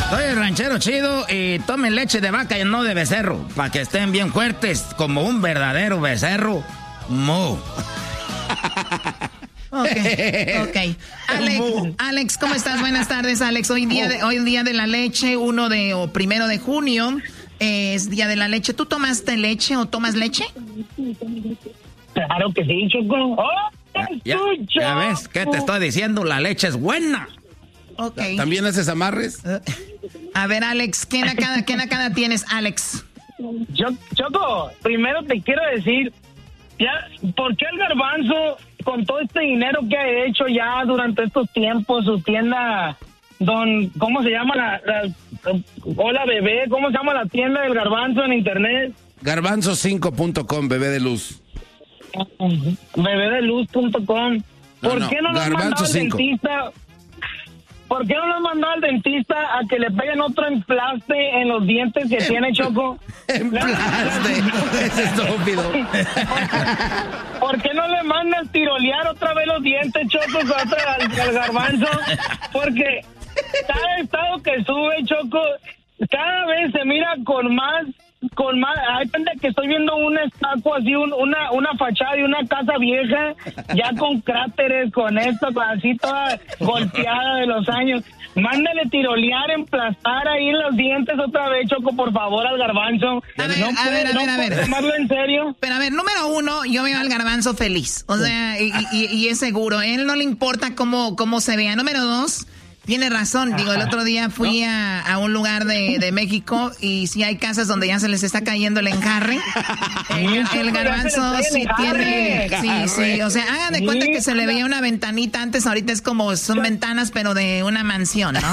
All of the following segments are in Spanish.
Soy el ranchero chido y tomen leche de vaca y no de becerro, para que estén bien fuertes como un verdadero becerro. Mu. Ok. Alex, ¿cómo estás? Buenas tardes, Alex. Hoy día de la leche, 1 de junio, es día de la leche. ¿Tú tomaste leche o tomas leche? Claro que sí, Choco. Ya ves, ¿qué te estoy diciendo? La leche es buena. Ok. ¿También haces amarres? A ver, Alex, ¿qué nacada tienes, Alex? Choco, primero te quiero decir, ¿por qué el Garbanzo, con todo este dinero que ha hecho ya durante estos tiempos, su tienda, ¿cómo se llama hola bebé, ¿cómo se llama la tienda del Garbanzo en internet? Garbanzo5.com, bebé de luz. Bebedeluz.com. ¿Por qué no lo han mandado al dentista? ¿Por qué no lo han mandado al dentista a que le peguen otro emplaste en los dientes que tiene, Choco? Emplaste, es estúpido. ¿Por qué no le mandan tirolear otra vez los dientes, Choco, al Garbanzo? Porque cada estado que sube, Choco, cada vez se mira con más, hay gente que estoy viendo una estatua así, una fachada de una casa vieja, ya con cráteres, con esto, así toda golpeada de los años. Mándale tirolear, emplastar ahí los dientes otra vez, Choco, por favor, al Garbanzo. A ver. Tomarlo en serio. Pero a ver, número 1, yo veo al Garbanzo feliz. O sea, y es seguro. A él no le importa cómo se vea. Número 2, tiene razón. Digo, el otro día fui a un lugar de México y sí hay casas donde ya se les está cayendo el enjarre. El Garbanzo sí tiene... Sí. O sea, hagan de cuenta que se le veía una ventanita antes. Ahorita es como son ventanas, pero de una mansión, ¿no?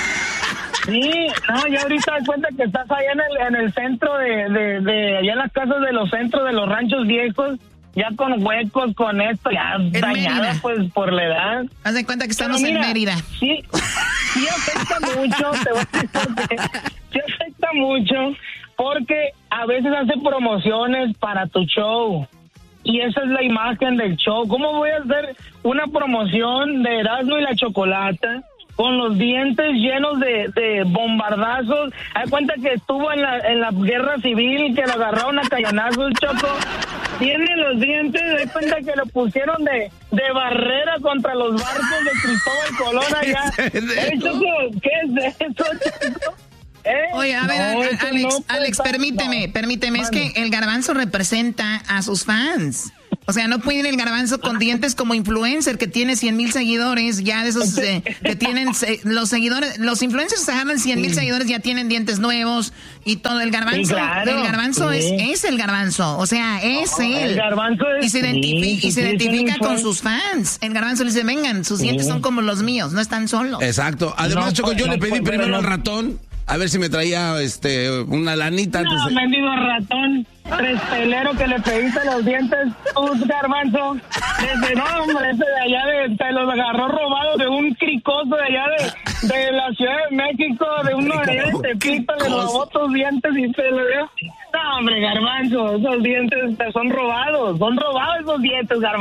Sí, no, ya ahorita das cuenta que estás allá en el centro de allá en las casas de los centros de los ranchos viejos, ya con huecos, con esto, ya dañada pues por la edad. Haz de cuenta que estamos en Mérida. Sí afecta mucho, te voy a decir por qué. Sí afecta mucho porque a veces hace promociones para tu show. Y esa es la imagen del show. ¿Cómo voy a hacer una promoción de Erasmo y la Chocolata con los dientes llenos de bombardazos? Hay cuenta que estuvo en la guerra civil, que lo agarraron a cañonazos, Choco. Tiene los dientes, hay cuenta que lo pusieron de barrera contra los barcos de Cristóbal Colón allá. Choco, ¿qué es eso, Choco? Oye, a ver, Alex, permíteme, es que el Garbanzo representa a sus fans. O sea, no puede ir el Garbanzo con dientes como influencer que tiene 100,000 seguidores, ya de esos que tienen los seguidores, los influencers agarran 100,000 seguidores, ya tienen dientes nuevos y todo. El Garbanzo, sí, claro, el Garbanzo es el Garbanzo, o sea, es él. El Garbanzo es, y se identifica con sus fans. El Garbanzo le dice, vengan, sus dientes son como los míos, no están solos. Exacto. Además, Choco, yo le pedí primero al ratón a ver si me traía una lanita antes de... mendigo ratón, trespelero que le pediste los dientes, Garbanzo. No, hombre, ese de allá te los agarró robado de un cricoso de allá de la Ciudad de México, de uno de allá de Tepito, le robó tus dientes y te lo dio. No, hombre, Garbanzo, esos dientes son robados esos dientes, Garbanzo.